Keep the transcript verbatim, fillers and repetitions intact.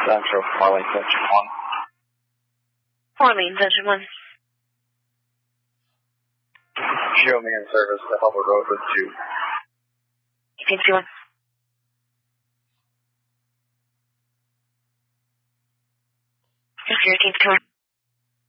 Central, Marlene Section one. Marlene Section one. Show me in service to Hubbard Road with two. eighteen fifty-one. Yes, eighteen fifty-one.